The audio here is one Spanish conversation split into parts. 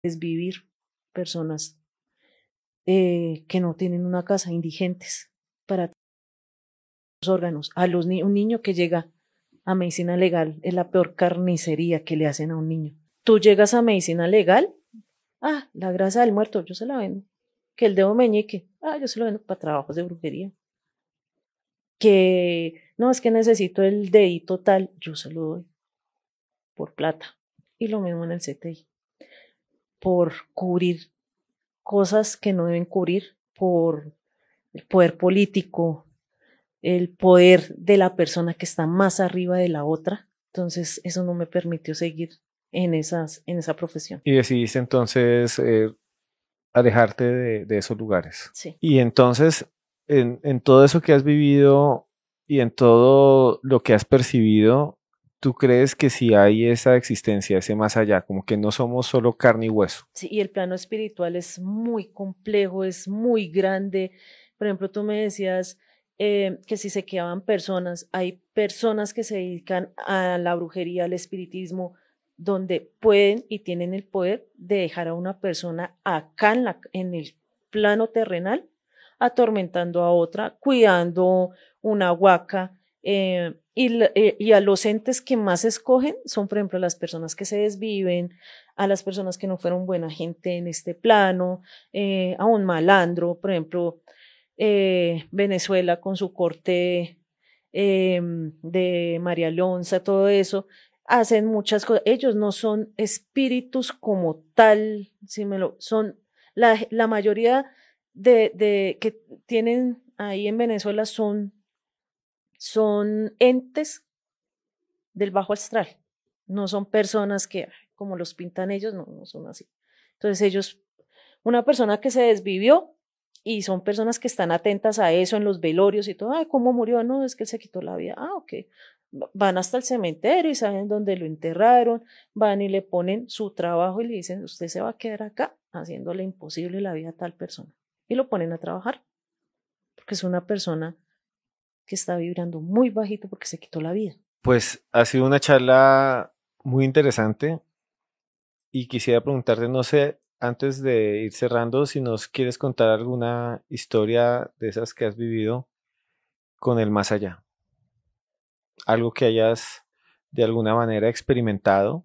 desvivir personas que no tienen una casa, indigentes, para los órganos. Un niño que llega a medicina legal es la peor carnicería que le hacen a un niño. Tú llegas a medicina legal, la grasa del muerto, yo se la vendo. Que el dedo meñique, yo se lo vendo para trabajos de brujería. Que no, es que necesito el dedito tal, yo se lo doy por plata. Y lo mismo en el CTI, por cubrir cosas que no deben cubrir, por el poder político, el poder de la persona que está más arriba de la otra. Entonces, eso no me permitió seguir en esa profesión. Y decidiste entonces alejarte de esos lugares. Sí. Y entonces, en todo eso que has vivido y en todo lo que has percibido, ¿tú crees que si hay esa existencia, ese más allá, como que no somos solo carne y hueso? Sí, y el plano espiritual es muy complejo, es muy grande. Por ejemplo, tú me decías que si se quedaban personas, hay personas que se dedican a la brujería, al espiritismo, donde pueden y tienen el poder de dejar a una persona acá en el plano terrenal, atormentando a otra, cuidando una huaca. Y a los entes que más escogen son, por ejemplo, las personas que se desviven, a las personas que no fueron buena gente en este plano, a un malandro, por ejemplo, Venezuela con su corte de María Alonza, todo eso, hacen muchas cosas. Ellos no son espíritus como tal, son la mayoría de que tienen ahí en Venezuela son entes del bajo astral, no son personas que, como los pintan ellos, no son así. Entonces una persona que se desvivió y son personas que están atentas a eso en los velorios y todo, ¿cómo murió? No, es que él se quitó la vida. Ok. Van hasta el cementerio y saben dónde lo enterraron, van y le ponen su trabajo y le dicen, usted se va a quedar acá haciéndole imposible la vida a tal persona. Y lo ponen a trabajar, porque es una persona que está vibrando muy bajito porque se quitó la vida. Pues ha sido una charla muy interesante y quisiera preguntarte, no sé, antes de ir cerrando, si nos quieres contar alguna historia de esas que has vivido con el más allá, algo que hayas de alguna manera experimentado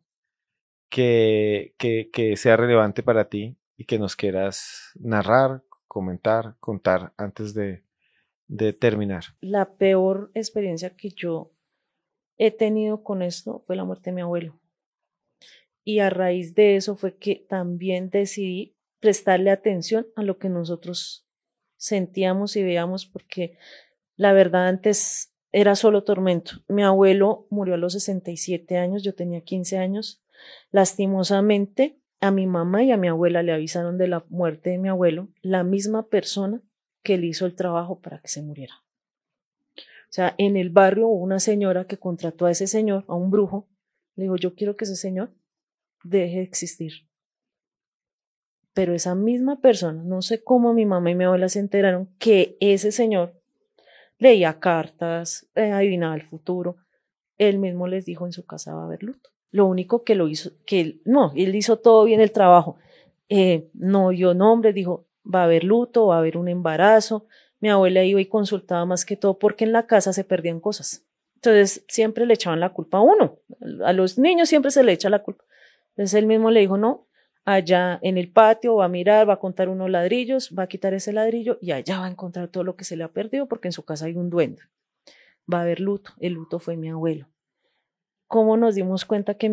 que sea relevante para ti y que nos quieras narrar, comentar, contar antes de terminar. La peor experiencia que yo he tenido con esto fue la muerte de mi abuelo. Y a raíz de eso fue que también decidí prestarle atención a lo que nosotros sentíamos y veíamos, porque la verdad antes era solo tormento. Mi abuelo murió a los 67 años, yo tenía 15 años. Lastimosamente, a mi mamá y a mi abuela le avisaron de la muerte de mi abuelo, la misma persona que le hizo el trabajo para que se muriera. O sea, en el barrio hubo una señora que contrató a ese señor, a un brujo, le dijo, yo quiero que ese señor deje de existir. Pero esa misma persona, no sé cómo mi mamá y mi abuela se enteraron que ese señor leía cartas, adivinaba el futuro. Él mismo les dijo en su casa va a haber luto. Lo único que lo hizo, no, él hizo todo bien el trabajo. No dio nombre, dijo va a haber luto, va a haber un embarazo. Mi abuela iba y consultaba más que todo porque en la casa se perdían cosas. Entonces siempre le echaban la culpa a uno. A los niños siempre se le echa la culpa. Entonces él mismo le dijo, no, allá en el patio va a mirar, va a contar unos ladrillos, va a quitar ese ladrillo y allá va a encontrar todo lo que se le ha perdido porque en su casa hay un duende. Va a haber luto. El luto fue mi abuelo. ¿Cómo nos dimos cuenta que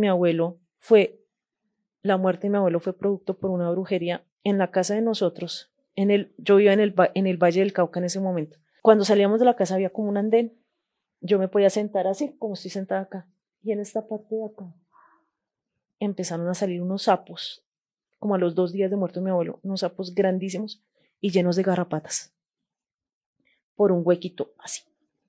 la muerte de mi abuelo fue producto por una brujería en la casa de nosotros? Yo vivía en el Valle del Cauca en ese momento. Cuando salíamos de la casa había como un andén. Yo me podía sentar así, como estoy sentada acá. Y en esta parte de acá empezaron a salir unos sapos, como a los 2 días de muerto de mi abuelo, unos sapos grandísimos y llenos de garrapatas, por un huequito así.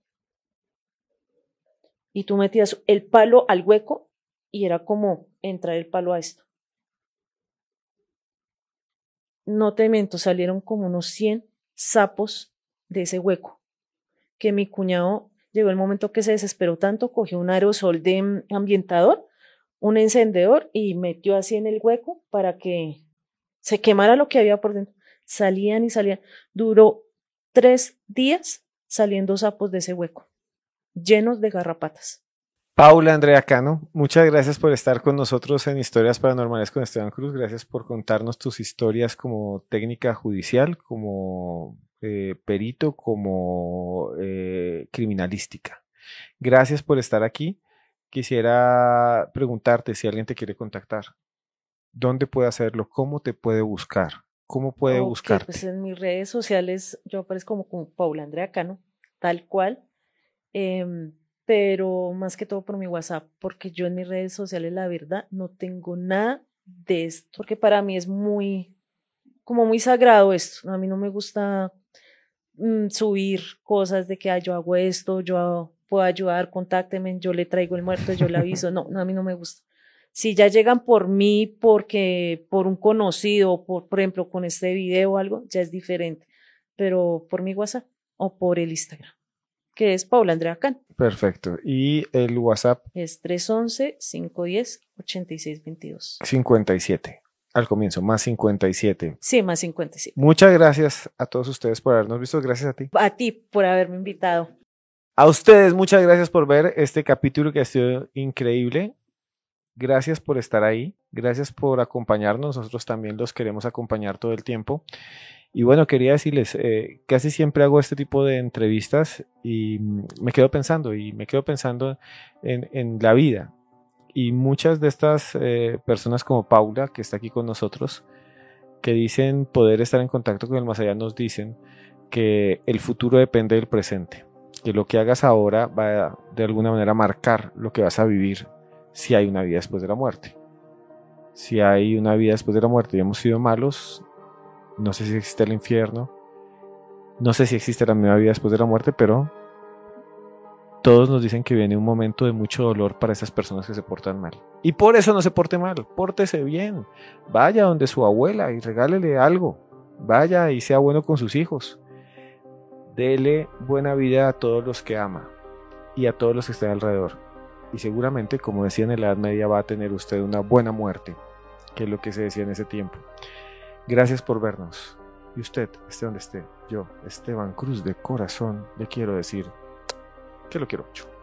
Y tú metías el palo al hueco y era como entrar el palo a esto. No te miento, salieron como unos 100 sapos de ese hueco, que mi cuñado llegó el momento que se desesperó tanto, cogió un aerosol de ambientador, un encendedor y metió así en el hueco para que se quemara lo que había por dentro. Salían y salían. Duró 3 días saliendo sapos de ese hueco, llenos de garrapatas. Paula Andrea Cano, muchas gracias por estar con nosotros en Historias Paranormales con Esteban Cruz. Gracias por contarnos tus historias como técnica judicial, como perito, como criminalística. Gracias por estar aquí. Quisiera preguntarte si alguien te quiere contactar. ¿Dónde puede hacerlo? ¿Cómo te puede buscar? ¿Cómo puede Ok, pues buscarte? en mis redes sociales yo aparezco como Paula Andrea Cano, tal cual, em, pero más que todo por mi WhatsApp, porque yo en mis redes sociales, la verdad, no tengo nada de esto, porque para mí es muy, como muy sagrado esto. A mí no me gusta subir cosas de que yo hago esto, yo puedo ayudar, contácteme, yo le traigo el muerto, yo le aviso. No, no, a mí no me gusta. Si ya llegan por mí, porque por un conocido, por ejemplo, con este video o algo, ya es diferente. Pero por mi WhatsApp o por el Instagram, que es Paula Andrea Can. Perfecto. Y el WhatsApp Es 311-510-8622. 57. Al comienzo, más 57. Sí, más 57. Muchas gracias a todos ustedes por habernos visto. Gracias a ti. A ti por haberme invitado. A ustedes, muchas gracias por ver este capítulo que ha sido increíble. Gracias por estar ahí. Gracias por acompañarnos. Nosotros también los queremos acompañar todo el tiempo. Y bueno, quería decirles, casi siempre hago este tipo de entrevistas y me quedo pensando en la vida. Y muchas de estas personas como Paula, que está aquí con nosotros, que dicen poder estar en contacto con el más allá, nos dicen que el futuro depende del presente, que lo que hagas ahora va a, de alguna manera a marcar lo que vas a vivir si hay una vida después de la muerte. Si hay una vida después de la muerte y hemos sido malos, no sé si existe el infierno, no sé si existe la misma vida después de la muerte, pero todos nos dicen que viene un momento de mucho dolor para esas personas que se portan mal. Y por eso no se porte mal, pórtese bien. Vaya donde su abuela y regálele algo. Vaya y sea bueno con sus hijos. Dele buena vida a todos los que ama y a todos los que estén alrededor. Y seguramente, como decía en la Edad Media, va a tener usted una buena muerte, que es lo que se decía en ese tiempo. Gracias por vernos. Y usted, esté donde esté, yo, Esteban Cruz de corazón, le quiero decir que lo quiero mucho.